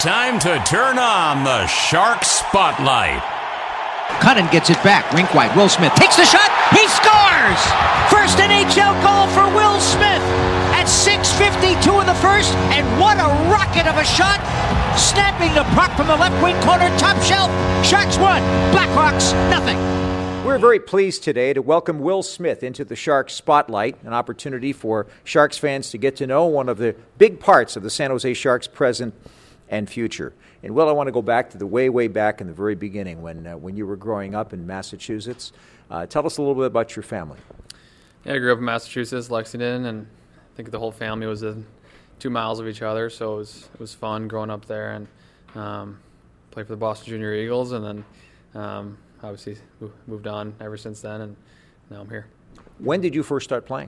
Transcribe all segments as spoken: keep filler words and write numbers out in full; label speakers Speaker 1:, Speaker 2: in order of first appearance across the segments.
Speaker 1: time to turn on the Shark Spotlight.
Speaker 2: Cunnin gets it back. Rink wide. Will Smith takes the shot. He scores! First N H L goal for Will Smith at six fifty-two in the first. And what a rocket of a shot! Snapping the puck from the left wing corner, top shelf. Sharks one, Blackhawks nothing.
Speaker 3: We're very pleased today to welcome Will Smith into the Sharks Spotlight, an opportunity for Sharks fans to get to know one of the big parts of the San Jose Sharks' present and future. And Will, I want to go back to the way, way back in the very beginning when uh, when you were growing up in Massachusetts. Uh, tell us a little bit about your family.
Speaker 4: Yeah, I grew up in Massachusetts, Lexington, and I think the whole family was in two miles of each other, so it was it was fun growing up there and um, played for the Boston Junior Eagles, and then um, obviously moved on ever since then, and now I'm here.
Speaker 3: When did you first start playing?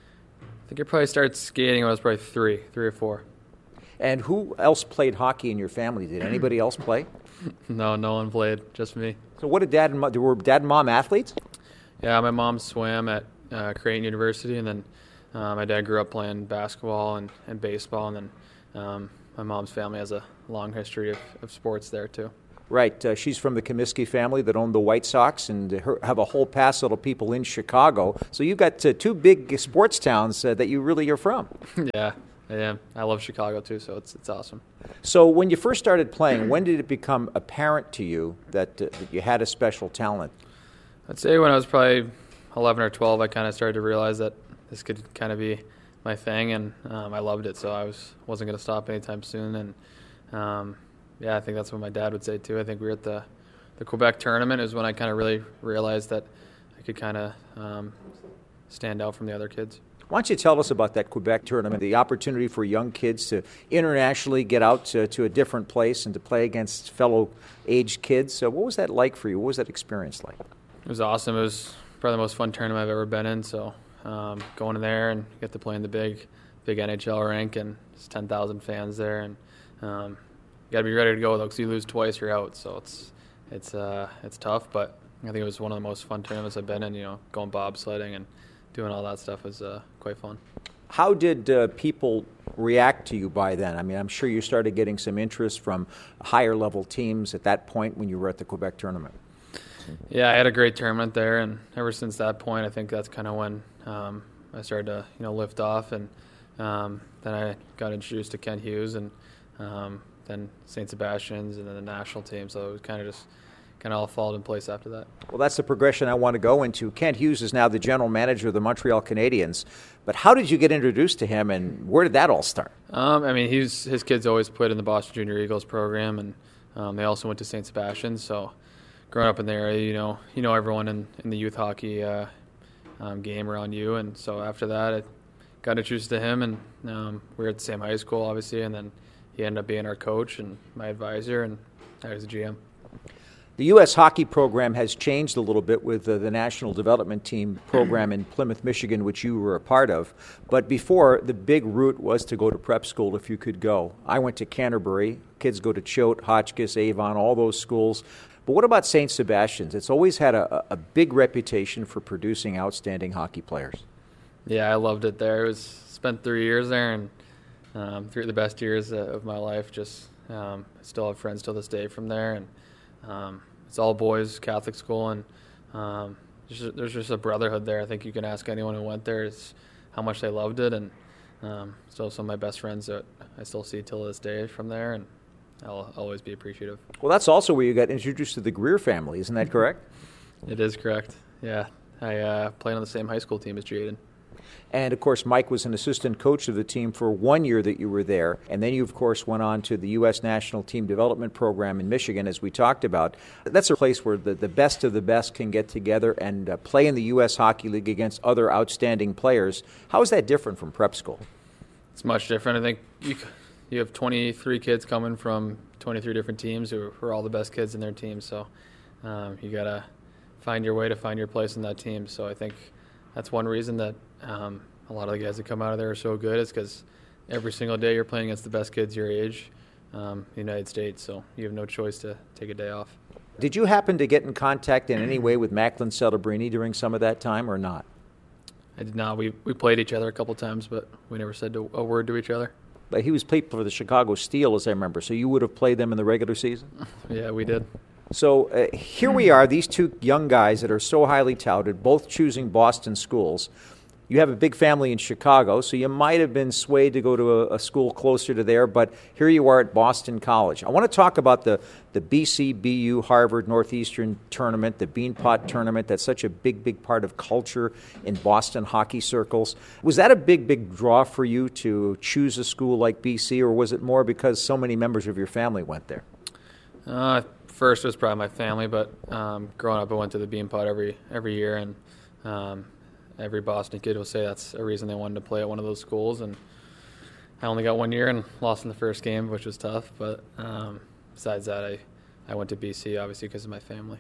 Speaker 4: I think I probably started skating when I was probably three, three or four.
Speaker 3: And who else played hockey in your family? Did anybody else play?
Speaker 4: No, no one played, just me.
Speaker 3: So what did dad and mom, were dad and mom athletes?
Speaker 4: Yeah, my mom swam at uh, Creighton University, and then uh, my dad grew up playing basketball and, and baseball, and then um, my mom's family has a long history of, of sports there too.
Speaker 3: Right. Uh, she's from the Comiskey family that owned the White Sox and her, have a whole passel of people in Chicago. So you've got uh, two big sports towns uh, that you really are from.
Speaker 4: Yeah, I am. I love Chicago too, so it's it's awesome.
Speaker 3: So when you first started playing, when did it become apparent to you that, uh, that you had a special talent?
Speaker 4: I'd say when I was probably eleven or twelve, I kind of started to realize that this could kind of be my thing, and um, I loved it, so I was, wasn't going to stop anytime soon. And um, yeah, I think that's what my dad would say too. I think we were at the, the Quebec tournament is when I kind of really realized that I could kind of um, stand out from the other kids.
Speaker 3: Why don't you tell us about that Quebec tournament, the opportunity for young kids to internationally get out to, to a different place and to play against fellow aged kids. So what was that like for you? What was that experience like?
Speaker 4: It was awesome. It was probably the most fun tournament I've ever been in. So um, going in there and get to play in the big, big N H L rink, and there's ten thousand fans there, and um, you got to be ready to go though, because you lose twice, you're out. So it's it's uh, it's tough, but I think it was one of the most fun tournaments I've been in. You know, going bobsledding and doing all that stuff was uh, quite fun.
Speaker 3: How did uh, people react to you by then? I mean, I'm sure you started getting some interest from higher level teams at that point when you were at the Quebec tournament.
Speaker 4: Yeah, I had a great tournament there, and ever since that point, I think that's kind of when um, I started to, you know, lift off, and um, then I got introduced to Kent Hughes, and um, then Saint Sebastian's, and then the national team. So it was kind of just kind of all followed in place after that.
Speaker 3: Well, that's the progression I want to go into. Kent Hughes is now the general manager of the Montreal Canadiens. But how did you get introduced to him, and where did that all start?
Speaker 4: Um, I mean, he's, his kids always played in the Boston Junior Eagles program, and um, they also went to Saint Sebastian's. So growing up in the area, you know, you know everyone in, in the youth hockey uh, um, game around you. And so after that, I got introduced to him, and um, we were at the same high school, obviously, and then he ended up being our coach and my advisor, and I was the G M.
Speaker 3: The U S hockey program has changed a little bit with uh, the National Development Team program in Plymouth, Michigan, which you were a part of. But before, the big route was to go to prep school if you could go. I went to Canterbury. Kids go to Choate, Hotchkiss, Avon, all those schools. But what about Saint Sebastian's? It's always had a, a big reputation for producing outstanding hockey players.
Speaker 4: Yeah, I loved it there. It was spent three years there, and um, three of the best years of my life. Just um, I still have friends till this day from there, and um, it's all boys Catholic school, and um, there's, just, there's just a brotherhood there. I think you can ask anyone who went there is how much they loved it, and um, still some of my best friends that I still see till this day from there, and I'll always be appreciative.
Speaker 3: Well, that's also where you got introduced to the Greer family, isn't that correct?
Speaker 4: It is correct, yeah. I uh, played on the same high school team as Jaden.
Speaker 3: And, of course, Mike was an assistant coach of the team for one year that you were there. And then you, of course, went on to the U S National Team Development Program in Michigan, as we talked about. That's a place where the, the best of the best can get together and uh, play in the U S Hockey League against other outstanding players. How is that different from prep school?
Speaker 4: It's much different. I think you, you have twenty-three kids coming from twenty-three different teams who are, who are all the best kids in their team. So um, you got to find your way to find your place in that team. So I think that's one reason that um, a lot of the guys that come out of there are so good, is because every single day you're playing against the best kids your age um, in the United States, so you have no choice to take a day off.
Speaker 3: Did you happen to get in contact in any way with Macklin Celebrini during some of that time or not?
Speaker 4: I did not. We we played each other a couple times, but we never said a word to each other.
Speaker 3: But he was played for the Chicago Steel, as I remember. So you would have played them in the regular season?
Speaker 4: Yeah, we did.
Speaker 3: So uh, here we are, these two young guys that are so highly touted, both choosing Boston schools. You have a big family in Chicago, so you might have been swayed to go to a, a school closer to there, but here you are at Boston College. I want to talk about the, the B C, B U, Harvard, Northeastern tournament, the Beanpot tournament. That's such a big, big part of culture in Boston hockey circles. Was that a big, big draw for you to choose a school like B C, or was it more because so many members of your family went there?
Speaker 4: Uh, first, it was probably my family, but um, growing up, I went to the Beanpot every every year, and um, every Boston kid will say that's a reason they wanted to play at one of those schools. And I only got one year and lost in the first game, which was tough. But um, besides that, I, I went to B C, obviously, because of my family.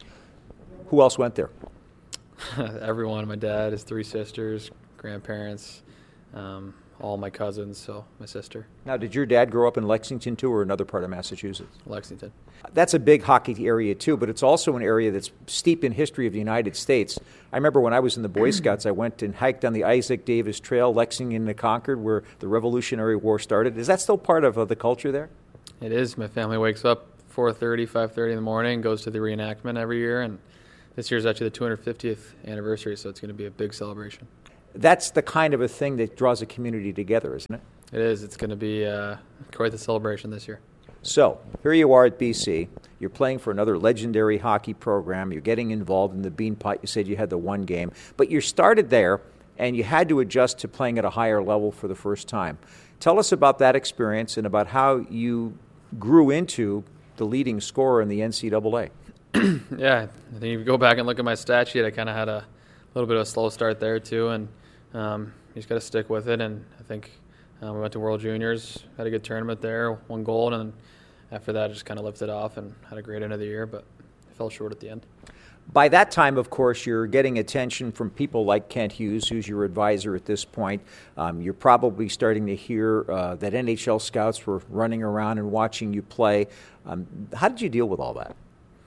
Speaker 3: Who else went there?
Speaker 4: Everyone. My dad, his three sisters, grandparents, um, all my cousins, so my sister.
Speaker 3: Now, did your dad grow up in Lexington, too, or another part of Massachusetts?
Speaker 4: Lexington.
Speaker 3: That's a big hockey area, too, but it's also an area that's steep in history of the United States. I remember when I was in the Boy Scouts, I went and hiked on the Isaac Davis Trail, Lexington to Concord, where the Revolutionary War started. Is that still part of uh, the culture there?
Speaker 4: It is. My family wakes up four thirty, five thirty in the morning, goes to the reenactment every year, and this year's actually the two hundred fiftieth anniversary, so it's going to be a big celebration.
Speaker 3: That's the kind of a thing that draws a community together, isn't it?
Speaker 4: It is. It's going to be uh, quite the celebration this year.
Speaker 3: So, here you are at B C. You're playing for another legendary hockey program. You're getting involved in the Beanpot. You said you had the one game. But you started there, and you had to adjust to playing at a higher level for the first time. Tell us about that experience and about how you grew into the leading scorer in the N C double A.
Speaker 4: Yeah, I think if you go back and look at my stat sheet, I kind of had a little bit of a slow start there too, and um, you just got to stick with it. And I think um, we went to World Juniors, had a good tournament there, won gold, and after that, I just kind of lifted off and had a great end of the year, but I fell short at the end.
Speaker 3: By that time, of course, you're getting attention from people like Kent Hughes, who's your advisor at this point. Um, you're probably starting to hear uh, that N H L scouts were running around and watching you play. Um, how did you deal with all that?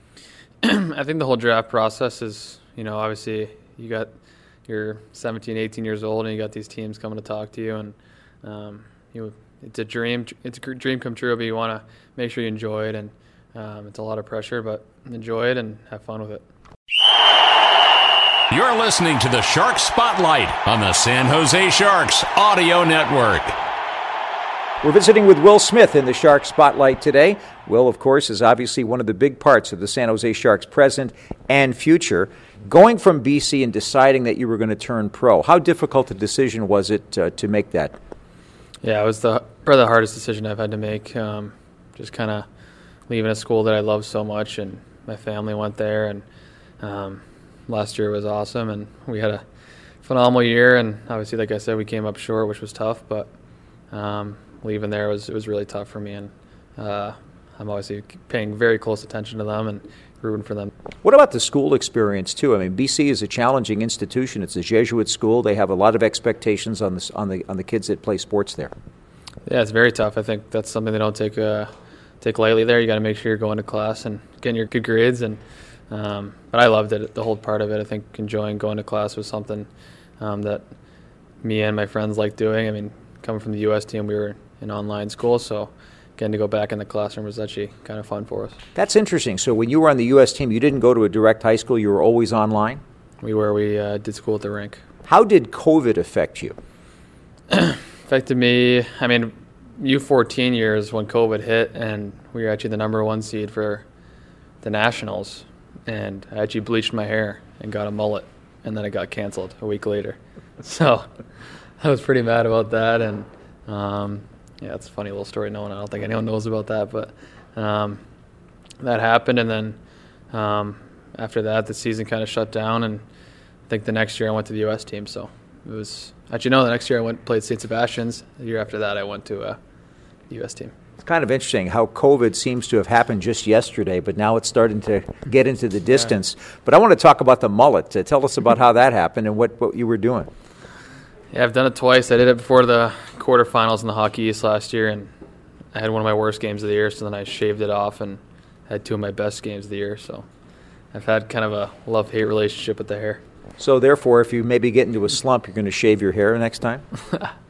Speaker 4: I think the whole draft process is, you know, obviously you got you're seventeen, eighteen years old, and you got these teams coming to talk to you, and um, you it's a dream. It's a dream come true, but you want to make sure you enjoy it, and um, it's a lot of pressure, but enjoy it and have fun with it.
Speaker 1: You're listening to the Shark Spotlight on the San Jose Sharks Audio Network.
Speaker 3: We're visiting with Will Smith in the Shark Spotlight today. Will, of course, is obviously one of the big parts of the San Jose Sharks' present and future. Going from B C and deciding that you were going to turn pro, how difficult a decision was it uh, to make that?
Speaker 4: Yeah, it was the probably the hardest decision I've had to make. Um, just kind of leaving a school that I love so much, and my family went there, and um, last year was awesome, and we had a phenomenal year. And obviously, like I said, we came up short, which was tough, but um, leaving there was it was really tough for me, and uh, I'm obviously paying very close attention to them and rooting for them.
Speaker 3: What about the school experience too? I mean, B C is a challenging institution. It's a Jesuit school. They have a lot of expectations on the on the on the kids that play sports there.
Speaker 4: Yeah, it's very tough. I think that's something they don't take uh, take lightly there. You got to make sure you're going to class and getting your good grades. And um, but I loved it, the whole part of it. I think enjoying going to class was something um, that me and my friends liked doing. I mean, coming from the U S team, we were in online school, so getting to go back in the classroom was actually kind of fun for us.
Speaker 3: That's interesting. So when you were on the U S team, you didn't go to a direct high school. You were always online?
Speaker 4: We were. We uh, did school at the rink.
Speaker 3: How did COVID affect you?
Speaker 4: Affected me, I mean, U fourteen years when COVID hit, and we were actually the number one seed for the Nationals, and I actually bleached my hair and got a mullet, and then it got canceled a week later. So I was pretty mad about that, and um, yeah, it's a funny little story. No one, I don't think anyone knows about that, but um, that happened, and then um, after that, the season kind of shut down, and I think the next year I went to the U S team, so it was actually no. The next year I went played Saint Sebastian's. The year after that, I went to uh, the U S team.
Speaker 3: It's kind of interesting how COVID seems to have happened just yesterday, but now it's starting to get into the distance. Yeah. But I want to talk about the mullet. Uh, tell us about how that happened and what, what you were doing.
Speaker 4: Yeah, I've done it twice. I did it before the quarterfinals in the Hockey East last year, and I had one of my worst games of the year, so then I shaved it off and had two of my best games of the year. So I've had kind of a love-hate relationship with the hair.
Speaker 3: So therefore, if you maybe get into a slump, you're going to shave your hair next time?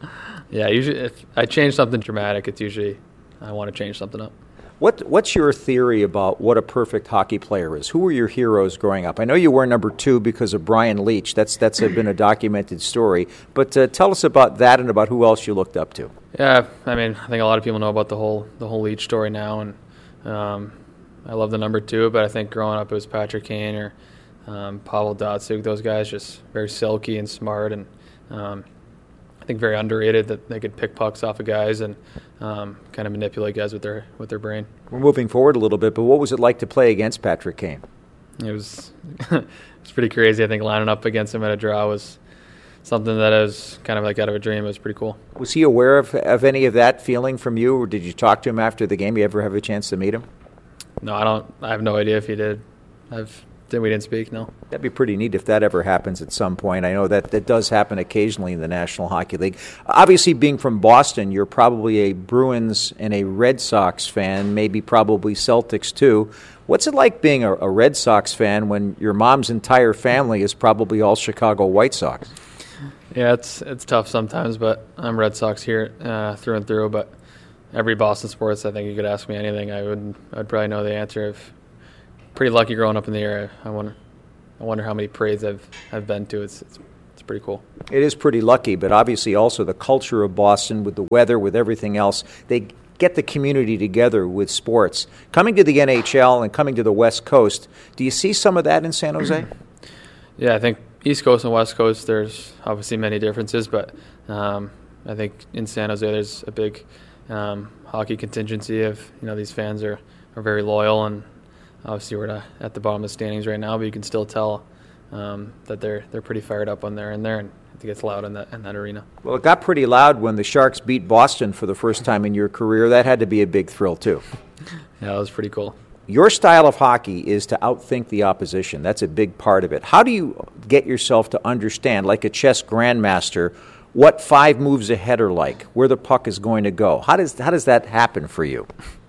Speaker 4: Yeah, usually if I change something dramatic, it's usually I want to change something up.
Speaker 3: What What's your theory about what a perfect hockey player is? Who were your heroes growing up? I know you were number two because of Brian Leetch. That's that's a, been a documented story. But uh, tell us about that and about who else you looked up to.
Speaker 4: Yeah, I mean, I think a lot of people know about the whole the whole Leetch story now, and um, I love the number two. But I think growing up it was Patrick Kane or um, Pavel Datsyuk. Those guys just very silky and smart, and um, I think very underrated that they could pick pucks off of guys and um, kind of manipulate guys with their with their brain.
Speaker 3: We're moving forward a little bit, but what was it like to play against Patrick Kane?
Speaker 4: It was it was pretty crazy. I think lining up against him at a draw was something that was kind of like out of a dream. It was pretty cool.
Speaker 3: Was he aware of, of any of that feeling from you, or did you talk to him after the game? You ever have a chance to meet him?
Speaker 4: No, I don't. I have no idea if he did. I've we didn't speak. No.
Speaker 3: That'd be pretty neat if that ever happens at some point. I know that that does happen occasionally in the National Hockey League. Obviously, being from Boston, you're probably a Bruins and a Red Sox fan, maybe probably Celtics too. What's it like being a, a Red Sox fan when your mom's entire family is probably all Chicago White Sox?
Speaker 4: Yeah, it's it's tough sometimes, but I'm Red Sox here uh, through and through. But every Boston sports, I think you could ask me anything, I would I'd probably know the answer. If pretty lucky growing up in the area. I wonder, I wonder how many parades I've I've been to. It's it's it's pretty cool.
Speaker 3: It is pretty lucky, but obviously also the culture of Boston with the weather, with everything else, they get the community together with sports. Coming to the N H L and coming to the West Coast, do you see some of that in San Jose?
Speaker 4: Yeah, I think East Coast and West Coast, there's obviously many differences, but um, I think in San Jose there's a big um, hockey contingency of, you know, these fans are, are very loyal, and obviously we're not at the bottom of the standings right now, but you can still tell um, that they're they're pretty fired up when they're in there, and I think it's loud in that in that arena.
Speaker 3: Well, it got pretty loud when the Sharks beat Boston for the first time in your career. That had to be a big thrill too.
Speaker 4: Yeah, it was pretty cool.
Speaker 3: Your style of hockey is to outthink the opposition. That's a big part of it. How do you get yourself to understand, like a chess grandmaster, what five moves ahead are like, where the puck is going to go? How does how does that happen for you?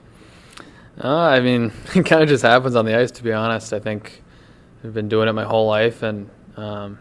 Speaker 4: Uh, I mean, it kind of just happens on the ice, to be honest. I think I've been doing it my whole life, and um,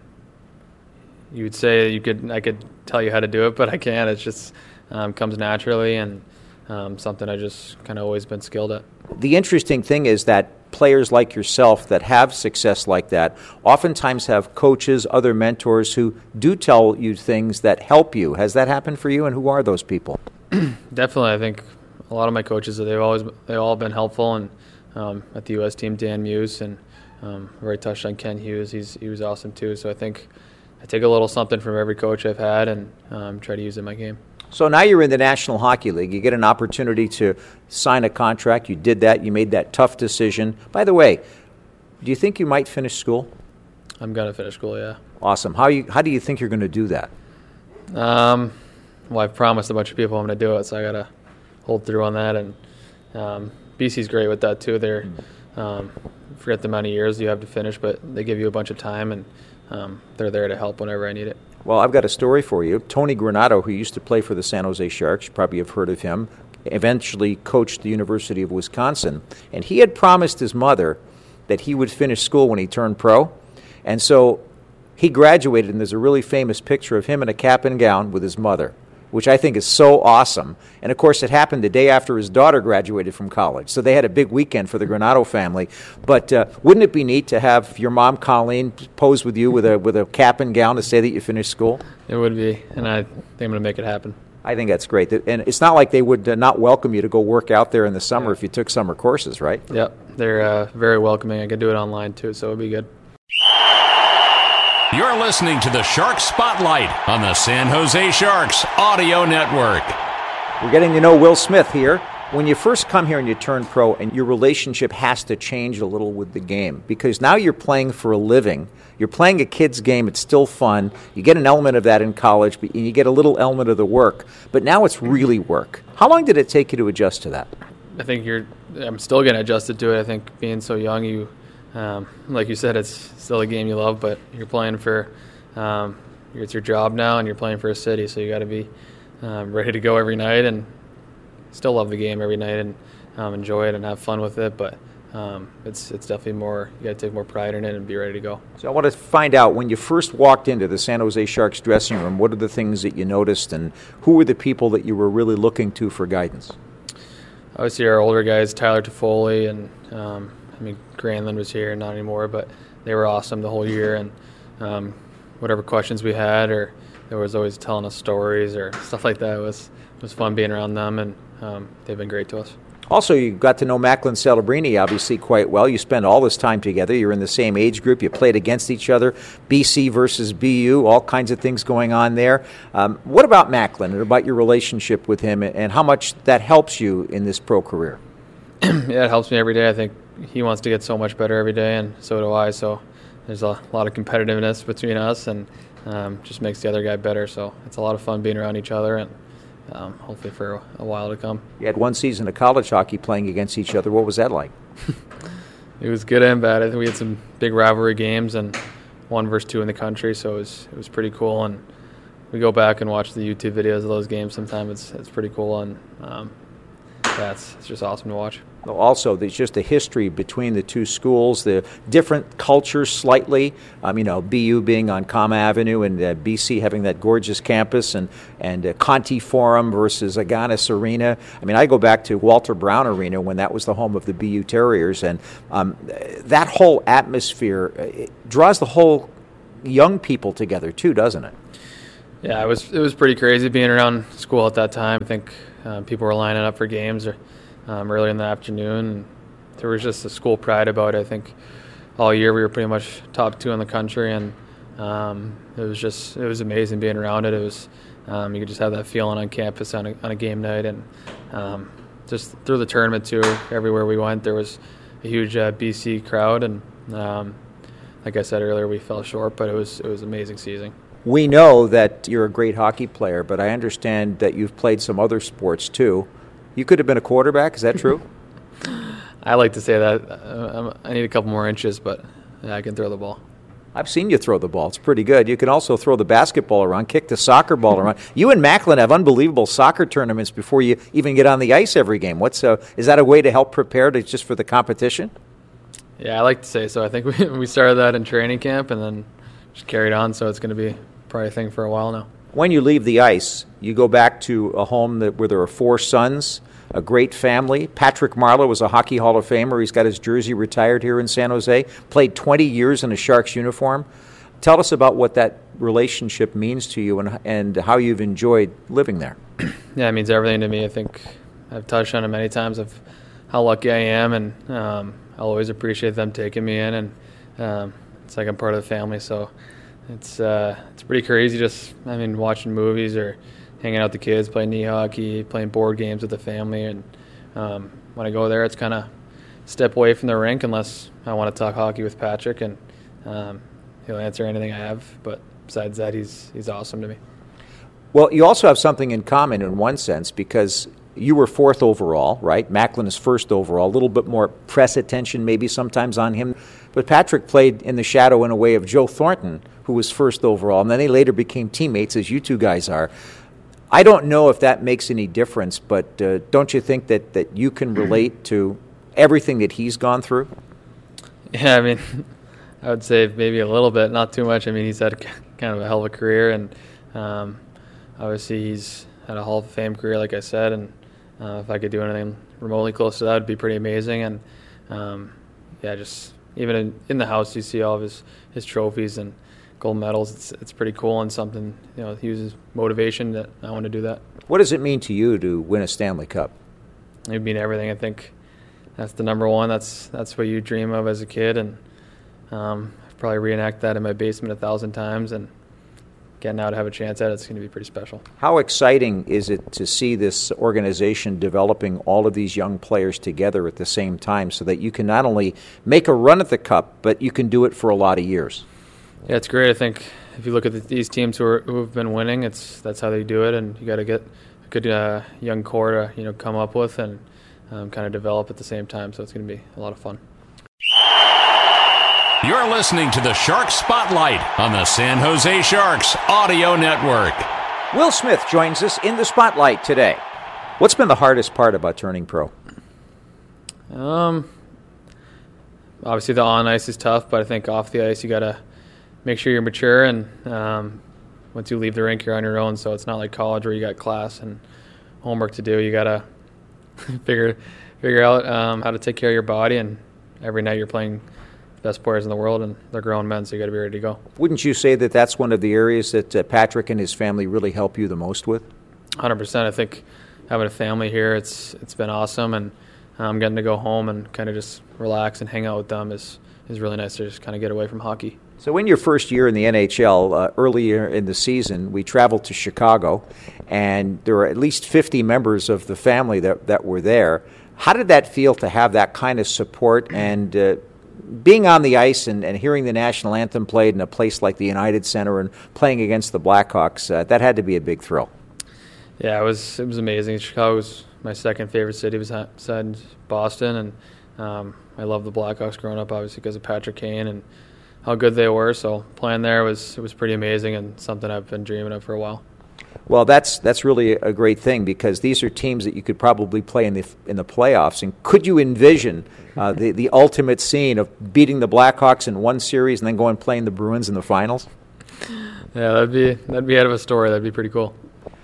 Speaker 4: you would say you could I could tell you how to do it, but I can't. It just um, comes naturally, and um, something I just kind of always been skilled at.
Speaker 3: The interesting thing is that players like yourself that have success like that oftentimes have coaches, other mentors who do tell you things that help you. Has that happened for you, and who are those people?
Speaker 4: Definitely, I think a lot of my coaches, they've always they've all been helpful, and um, at the U S team, Dan Muse, and um, I've already touched on Ken Hughes. He's he was awesome too. So I think I take a little something from every coach I've had and um, try to use it in my game.
Speaker 3: So now you're in the National Hockey League. You get an opportunity to sign a contract. You did that. You made that tough decision. By the way, do you think you might finish school?
Speaker 4: I'm going to finish school, yeah.
Speaker 3: Awesome. How you how do you think you're going to do that?
Speaker 4: Um, well, I've promised a bunch of people I'm going to do it, so I got to hold through on that. And um, B C's great with that too. They're um, forget the amount of years you have to finish, but they give you a bunch of time, and um, they're there to help whenever I need it.
Speaker 3: Well, I've got a story for you. Tony Granato, who used to play for the San Jose Sharks, you probably have heard of him, eventually coached the University of Wisconsin, and he had promised his mother that he would finish school when he turned pro. And so he graduated, and there's a really famous picture of him in a cap and gown with his mother, which I think is so awesome. And, of course, it happened the day after his daughter graduated from college. So they had a big weekend for the Granato family. But uh, wouldn't it be neat to have your mom, Colleen, pose with you with a with a cap and gown to say that you finished school?
Speaker 4: It would be, and I think I'm going to make it happen.
Speaker 3: I think that's great. And it's not like they would uh, not welcome you to go work out there in the summer if you took summer courses, right?
Speaker 4: Yep, they're uh, very welcoming. I could do it online, too, so it would be good.
Speaker 1: You're listening to the Shark Spotlight on the San Jose Sharks Audio Network.
Speaker 3: We're getting to know Will Smith here. When you first come here and you turn pro, and your relationship has to change a little with the game, because now you're playing for a living. You're playing a kid's game. It's still fun. You get an element of that in college, but you get a little element of the work. But now it's really work. How long did it take you to adjust to that?
Speaker 4: I think you're. I'm still getting adjusted to it. I think being so young, you, um, like you said, it's still a game you love, but you're playing for. Um, it's your job now, and you're playing for a city, so you got to be um, ready to go every night, and still love the game every night and um, enjoy it and have fun with it. But um, it's it's definitely more, you got to take more pride in it and be ready to go.
Speaker 3: So I want to find out, when you first walked into the San Jose Sharks dressing room, what are the things that you noticed, and who were the people that you were really looking to for guidance?
Speaker 4: Obviously, our older guys, Tyler Toffoli, and um, I mean, Granlund was here, not anymore, but they were awesome the whole year. And um, whatever questions we had, or they was always telling us stories or stuff like that. It was it was fun being around them, and um, they've been great to us.
Speaker 3: Also, you got to know Macklin Celebrini obviously quite well. You spent all this time together. You're in the same age group. You played against each other. B C versus B U, all kinds of things going on there. Um, what about Macklin and about your relationship with him, and how much that helps you in this pro career?
Speaker 4: Yeah, it helps me every day. I think he wants to get so much better every day, and so do I. So there's a lot of competitiveness between us, and um, just makes the other guy better. So it's a lot of fun being around each other, and Um, hopefully for a while to come.
Speaker 3: You had one season of college hockey playing against each other. What was that like?
Speaker 4: It was good and bad. I think we had some big rivalry games, and one versus two in the country, so it was it was pretty cool. And we go back and watch the YouTube videos of those games sometimes. It's it's pretty cool, and um, yeah, it's, it's just awesome to watch.
Speaker 3: Also, there's just a history between the two schools, the different cultures slightly. Um, you know, B U being on Kama Avenue, and uh, B C having that gorgeous campus, and and uh, Conti Forum versus Agganis Arena. I mean, I go back to Walter Brown Arena when that was the home of the B U Terriers, and um, that whole atmosphere it draws the whole young people together too, doesn't it?
Speaker 4: Yeah, it was it was pretty crazy being around school at that time. I think uh, people were lining up for games or. Um, early in the afternoon, and there was just a school pride about it. I think all year we were pretty much top two in the country, and um, it was just it was amazing being around it. It was um, you could just have that feeling on campus on a, on a game night, and um, just through the tournament too. Everywhere we went, there was a huge uh, B C crowd, and um, like I said earlier, we fell short, but it was it was an amazing season.
Speaker 3: We know that you're a great hockey player, but I understand that you've played some other sports too. You could have been a quarterback. Is that true?
Speaker 4: I like to say that. Uh, I need a couple more inches, but yeah, I can throw the ball.
Speaker 3: I've seen you throw the ball. It's pretty good. You can also throw the basketball around, kick the soccer ball around. You and Macklin have unbelievable soccer tournaments before you even get on the ice every game. What's uh, is that a way to help prepare to just for the competition?
Speaker 4: Yeah, I like to say so. I think we we started that in training camp and then just carried on, so it's going to be probably a thing for a while now.
Speaker 3: When you leave the ice, you go back to a home that where there are four sons, a great family. Patrick Marleau was a Hockey Hall of Famer. He's got his jersey retired here in San Jose, played twenty years in a Sharks uniform. Tell us about what that relationship means to you and and how you've enjoyed living there.
Speaker 4: Yeah, it means everything to me. I think I've touched on it many times of how lucky I am, and um, I'll always appreciate them taking me in, and um, it's like I'm part of the family, so It's uh, it's pretty crazy just, I mean, watching movies or hanging out with the kids, playing knee hockey, playing board games with the family. And um, when I go there, it's kind of step away from the rink unless I want to talk hockey with Patrick, and um, he'll answer anything I have. But besides that, he's he's awesome to me.
Speaker 3: Well, you also have something in common in one sense, because you were fourth overall, right? Macklin is first overall. A little bit more press attention maybe sometimes on him. But Patrick played in the shadow in a way of Joe Thornton, who was first overall, and then they later became teammates, as you two guys are. I don't know if that makes any difference, but uh, don't you think that, that you can relate to everything that he's gone through?
Speaker 4: Yeah, I mean, I would say maybe a little bit, not too much. I mean, he's had kind of a hell of a career, and um, obviously he's had a Hall of Fame career, like I said, and uh, if I could do anything remotely close to that, it would be pretty amazing. And um, yeah, just even in, in the house, you see all of his, his trophies and gold medals. It's it's pretty cool, and something, you know, he uses motivation that I want to do that.
Speaker 3: What does it mean to you to win a Stanley Cup?
Speaker 4: It would mean everything. I think that's the number one. That's that's what you dream of as a kid, and um, I've probably reenact that in my basement a thousand times, and getting out to have a chance at it, it's going to be pretty special.
Speaker 3: How exciting is it to see this organization developing all of these young players together at the same time so that you can not only make a run at the Cup, but you can do it for a lot of years?
Speaker 4: Yeah, it's great. I think if you look at the, these teams who, are, who have been winning, it's that's how they do it, and you got to get a good uh, young core to you know come up with and um, kind of develop at the same time. So it's going to be a lot of fun.
Speaker 1: You're listening to the Shark Spotlight on the San Jose Sharks Audio Network.
Speaker 3: Will Smith joins us in the Spotlight today. What's been the hardest part about turning pro?
Speaker 4: Um, obviously the on ice is tough, but I think off the ice you got to make sure you're mature, and um, once you leave the rink, you're on your own. So it's not like college where you got class and homework to do. You got to figure figure out um, how to take care of your body, and every night you're playing the best players in the world, and they're grown men, so you got to be ready to go.
Speaker 3: Wouldn't you say that that's one of the areas that uh, Patrick and his family really help you the most with?
Speaker 4: one hundred percent. I think having a family here, it's it's been awesome, and um, getting to go home and kind of just relax and hang out with them is, is really nice to just kind of get away from hockey.
Speaker 3: So in your first year in the N H L, uh, earlier in the season, we traveled to Chicago, and there were at least fifty members of the family that, that were there. How did that feel to have that kind of support, and uh, being on the ice and, and hearing the national anthem played in a place like the United Center and playing against the Blackhawks? Uh, that had to be a big thrill.
Speaker 4: Yeah, it was it was amazing. Chicago was my second favorite city besides Boston, and um, I loved the Blackhawks growing up, obviously because of Patrick Kane and how good they were. So playing there was it was pretty amazing and something I've been dreaming of for a while.
Speaker 3: Well, that's that's really a great thing, because these are teams that you could probably play in the in the playoffs. And could you envision uh, the the ultimate scene of beating the Blackhawks in one series and then going playing the Bruins in the finals?
Speaker 4: Yeah, that'd be that'd be out of a story. That'd be pretty cool.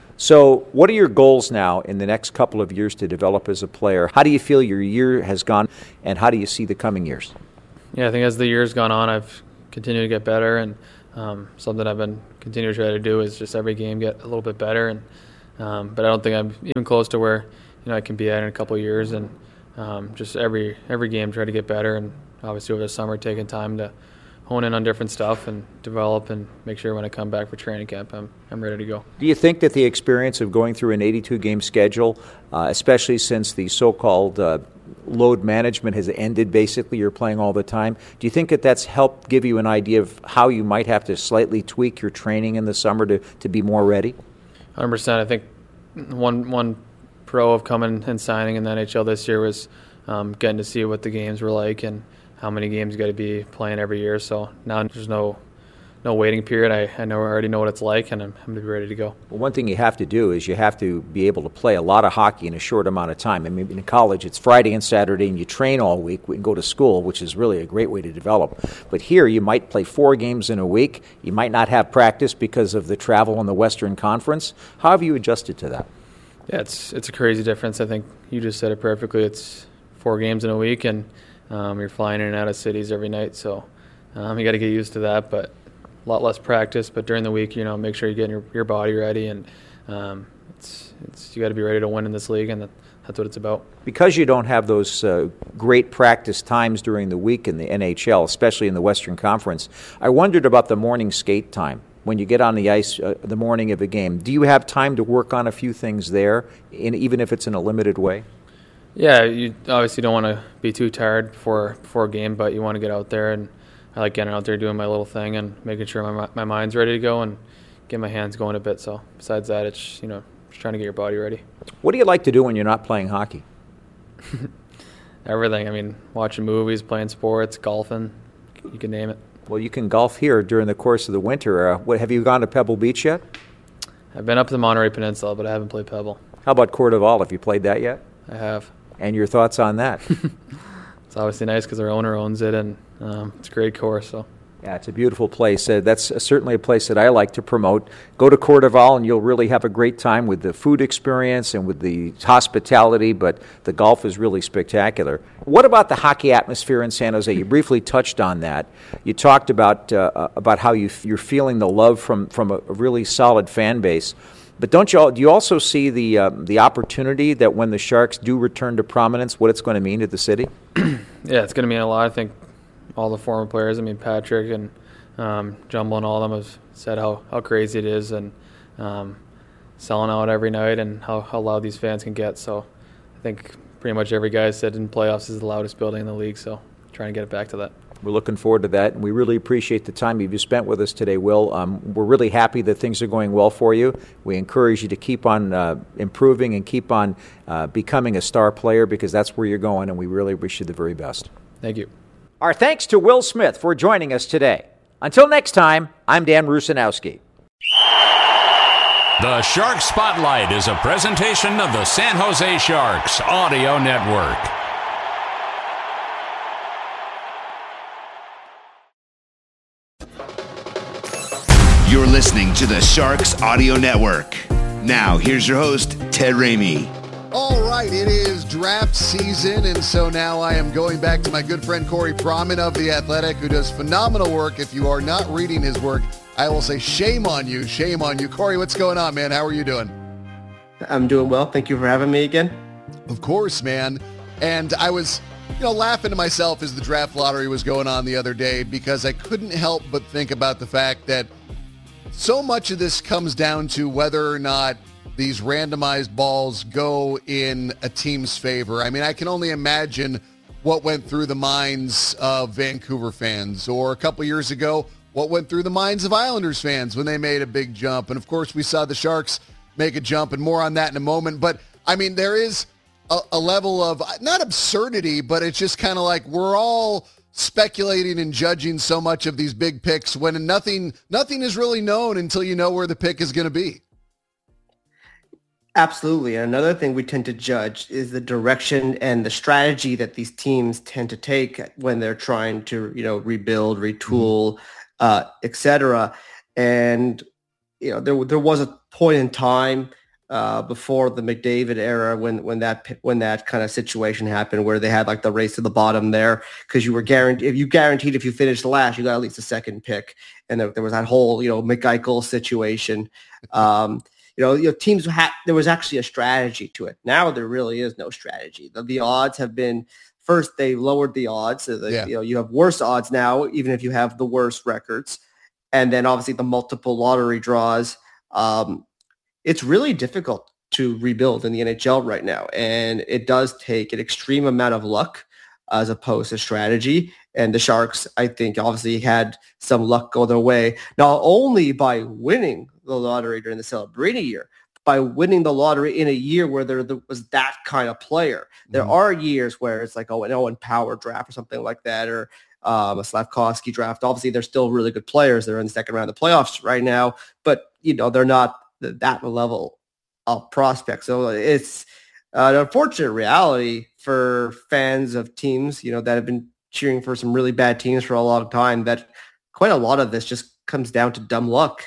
Speaker 3: So what are your goals now in the next couple of years to develop as a player? How do you feel your year has gone, and how do you see the coming years?
Speaker 4: Yeah, I think as the year's gone on, I've continued to get better, and um, something I've been continuing to try to do is just every game get a little bit better. And um, but I don't think I'm even close to where you know I can be at in a couple of years, and um, just every every game try to get better, and obviously over the summer taking time to hone in on different stuff and develop and make sure when I come back for training camp I'm I'm ready to go.
Speaker 3: Do you think that the experience of going through an eighty-two game schedule, uh, especially since the so-called uh, load management has ended, basically you're playing all the time, do you think that that's helped give you an idea of how you might have to slightly tweak your training in the summer to, to be more ready?
Speaker 4: one hundred percent. I think one one pro of coming and signing in the N H L this year was um, getting to see what the games were like and how many games you got to be playing every year. So now there's no no waiting period. I, I know I already know what it's like, and I'm, I'm going to be ready to go.
Speaker 3: Well, one thing you have to do is you have to be able to play a lot of hockey in a short amount of time. I mean, in college, it's Friday and Saturday, and you train all week and go to school, which is really a great way to develop. But here, you might play four games in a week. You might not have practice because of the travel in the Western Conference. How have you adjusted to that?
Speaker 4: Yeah, it's it's a crazy difference. I think you just said it perfectly. It's four games in a week, and um, you're flying in and out of cities every night. So um, you got to get used to that, but a lot less practice, but during the week, you know, make sure you're getting your, your body ready, and um, it's it's you got to be ready to win in this league, and that, that's what it's about.
Speaker 3: Because you don't have those uh, great practice times during the week in the N H L, especially in the Western Conference, I wondered about the morning skate time. When you get on the ice uh, the morning of a game, do you have time to work on a few things there, in, even if it's in a limited way?
Speaker 4: Yeah, you obviously don't want to be too tired before, before a game, but you want to get out there, and I like getting out there doing my little thing and making sure my my mind's ready to go and get my hands going a bit. So besides that, it's, you know, just trying to get your body ready.
Speaker 3: What do you like to do when you're not playing hockey?
Speaker 4: Everything. I mean, watching movies, playing sports, golfing, you can name it.
Speaker 3: Well, you can golf here during the course of the winter. Uh, what, have you gone to Pebble Beach yet?
Speaker 4: I've been up to the Monterey Peninsula, but I haven't played Pebble.
Speaker 3: How about Coeur d'Alene? Have you played that yet?
Speaker 4: I have.
Speaker 3: And your thoughts on that?
Speaker 4: It's obviously nice because our owner owns it, and um, it's a great course. So.
Speaker 3: Yeah, it's a beautiful place. Uh, that's uh, certainly a place that I like to promote. Go to Coeur d'Alene, and you'll really have a great time with the food experience and with the hospitality, but the golf is really spectacular. What about the hockey atmosphere in San Jose? You briefly touched on that. You talked about uh, about how you f- you're feeling the love from, from a, a really solid fan base. But don't you all, do you also see the uh, the opportunity that when the Sharks do return to prominence, what it's going to mean to the city?
Speaker 4: Yeah, it's going to mean a lot. I think all the former players, I mean, Patrick and um, Jumbo and all of them have said how, how crazy it is, and um, selling out every night, and how, how loud these fans can get. So I think pretty much every guy said in playoffs is the loudest building in the league, so trying to get it back to that.
Speaker 3: We're looking forward to that, and we really appreciate the time you've spent with us today, Will. Um, we're really happy that things are going well for you. We encourage you to keep on uh, improving and keep on uh, becoming a star player, because that's where you're going, and we really wish you the very best.
Speaker 4: Thank you.
Speaker 3: Our thanks to Will Smith for joining us today. Until next time, I'm Dan Rusanowski.
Speaker 1: The Shark Spotlight is a presentation of the San Jose Sharks Audio Network.
Speaker 5: You're listening to the Sharks Audio Network. Now, here's your host, Ted Ramey.
Speaker 6: All right, it is draft season, and so now I am going back to my good friend Corey Pronman of The Athletic, who does phenomenal work. If you are not reading his work, I will say shame on you, shame on you. Corey, what's going on, man? How are you doing?
Speaker 7: I'm doing well. Thank you for having me again.
Speaker 6: Of course, man. And I was, you know, laughing to myself as the draft lottery was going on the other day because I couldn't help but think about the fact that so much of this comes down to whether or not these randomized balls go in a team's favor. I mean, I can only imagine what went through the minds of Vancouver fans, or a couple years ago, what went through the minds of Islanders fans when they made a big jump. And of course, we saw the Sharks make a jump, and more on that in a moment. But I mean, there is a, a level of, not absurdity, but it's just kind of like we're all speculating and judging so much of these big picks when nothing, nothing is really known until you know where the pick is going to be.
Speaker 7: Absolutely. And another thing we tend to judge is the direction and the strategy that these teams tend to take when they're trying to, you know, rebuild, retool, mm-hmm. uh, et cetera. And, you know, there there was a point in time uh, before the McDavid era when when that when that kind of situation happened where they had like the race to the bottom there because you were guaranteed if you guaranteed if you finished last, you got at least a second pick. And there, there was that whole, you know, McEichel situation. Um You know, you know, teams had, there was actually a strategy to it. Now there really is no strategy. The, the odds have been, first they lowered the odds. So that, yeah. you know, you have worse odds now, even if you have the worst records. And then obviously the multiple lottery draws. Um, it's really difficult to rebuild in the N H L right now. And it does take an extreme amount of luck as opposed to strategy. And the Sharks, I think, obviously had some luck go their way, not only by winning the lottery during the Celebrini year, by winning the lottery in a year where there was that kind of player. There mm-hmm. are years where it's like, oh, an Owen Power draft or something like that, or um, a Slavkovsky draft. Obviously, they're still really good players. They're in the second round of the playoffs right now, but, you know, they're not that level of prospect. So it's an unfortunate reality for fans of teams, you know, that have been cheering for some really bad teams for a long time, that quite a lot of this just comes down to dumb luck.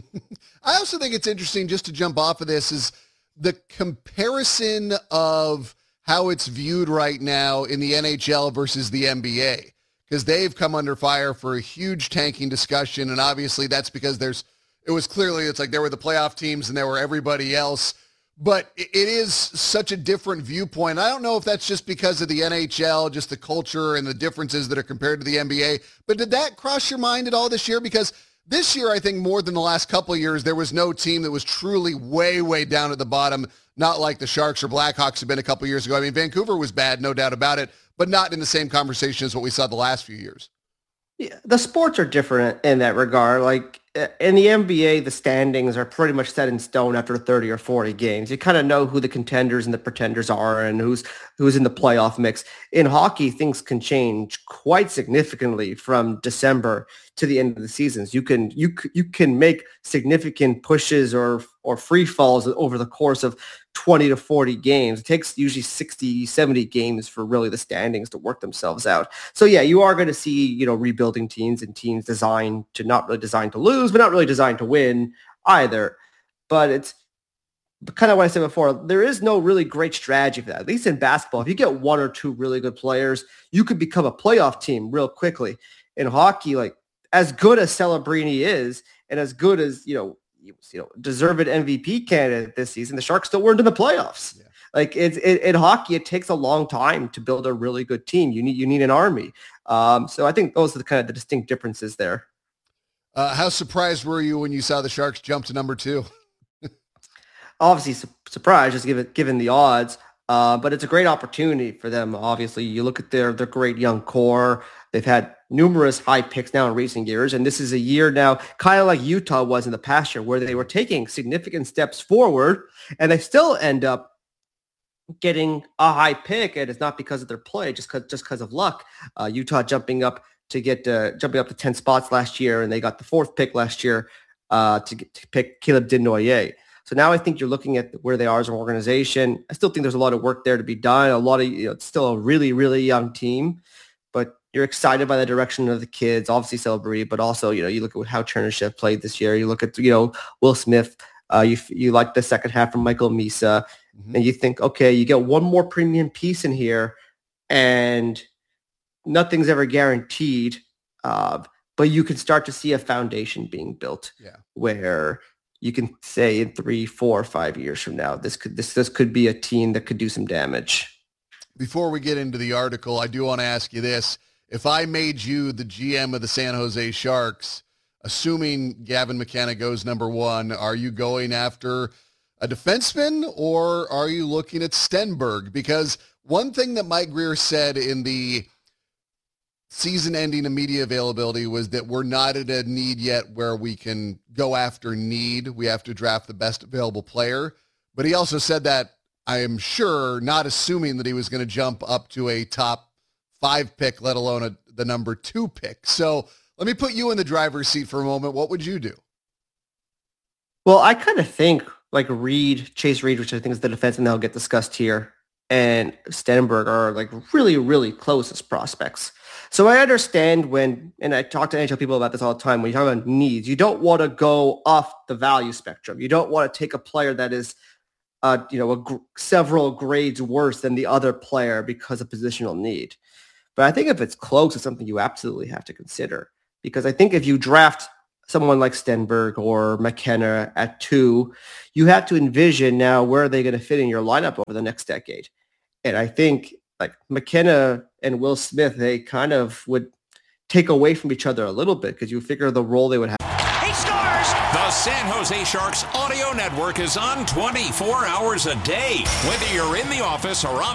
Speaker 6: I also think it's interesting, just to jump off of this, is the comparison of how it's viewed right now in the N H L versus the N B A, because they've come under fire for a huge tanking discussion. And obviously that's because there's, it was clearly, it's like there were the playoff teams and there were everybody else. But it is such a different viewpoint. I don't know if that's just because of the N H L, just the culture and the differences that are compared to the N B A. But did that cross your mind at all this year? Because this year, I think more than the last couple of years, there was no team that was truly way, way down at the bottom, not like the Sharks or Blackhawks have been a couple of years ago. I mean, Vancouver was bad, no doubt about it, but not in the same conversation as what we saw the last few years.
Speaker 7: Yeah, the sports are different in that regard. Like in the N B A, the standings are pretty much set in stone after thirty or forty games. You kind of know who the contenders and the pretenders are and who's who's in the playoff mix. In hockey, things can change quite significantly from December to the end of the seasons. You can you you can make significant pushes or or free falls over the course of twenty to forty games. It takes usually sixty, seventy games for really the standings to work themselves out. So yeah, you are going to see, you know, rebuilding teams and teams designed to not really designed to lose, but not really designed to win either. But it's kind of what I said before. There is no really great strategy for that. At least in basketball, if you get one or two really good players, you could become a playoff team real quickly. In hockey, like as good as Celebrini is, and as good as, you know, you know, deserved M V P candidate this season, the Sharks still weren't in the playoffs. Yeah. Like it's it, in hockey, it takes a long time to build a really good team. You need you need an army. Um, so I think those are the kind of the distinct differences there.
Speaker 6: Uh, how surprised were you when you saw the Sharks jump to number two?
Speaker 7: Obviously su- surprised, just given given the odds. Uh, but it's a great opportunity for them. Obviously, you look at their their great young core. They've had numerous high picks now in recent years, and this is a year now, kind of like Utah was in the past year, where they were taking significant steps forward, and they still end up getting a high pick, and it's not because of their play, just because just because of luck. Uh, Utah jumping up to get uh, jumping up to ten spots last year, and they got the fourth pick last year uh, to, get, to pick Caleb Desnoyers. So now I think you're looking at where they are as an organization. I still think there's a lot of work there to be done. A lot of, you know, it's still a really, really young team, but you're excited by the direction of the kids, obviously Celebrity, but also, you know, you look at how Chernyshев played this year. You look at, you know, Will Smith. Uh, you you like the second half from Michael Misa, mm-hmm. and you think, okay, you get one more premium piece in here, and nothing's ever guaranteed, uh, but you can start to see a foundation being built,
Speaker 6: yeah.
Speaker 7: where you can say in three, four, five years from now, this could this this could be a team that could do some damage.
Speaker 6: Before we get into the article, I do want to ask you this: if I made you the G M of the San Jose Sharks, assuming Gavin McKenna goes number one, are you going after a defenseman or are you looking at Stenberg? Because one thing that Mike Grier said in the season-ending media availability was that we're not at a need yet where we can go after need. We have to draft the best available player. But he also said that, I am sure, not assuming that he was going to jump up to a top five pick, let alone a, the number two pick. So let me put you in the driver's seat for a moment. What would you do?
Speaker 7: Well, I kind of think like Reed, Chase Reed, which I think is the defenseman that'll get discussed here, and Stenberg are like really, really close as prospects. So I understand when, and I talk to N H L people about this all the time, when you talk about needs, you don't want to go off the value spectrum. You don't want to take a player that is, uh, you know, a gr- several grades worse than the other player because of positional need. But I think if it's close, it's something you absolutely have to consider. Because I think if you draft someone like Stenberg or McKenna at two, you have to envision now where are they going to fit in your lineup over the next decade. And I think like McKenna and Will Smith, they kind of would take away from each other a little bit because you figure the role they would have.
Speaker 1: He scores! The San Jose Sharks Audio Network is on twenty-four hours a day. Whether you're in the office or on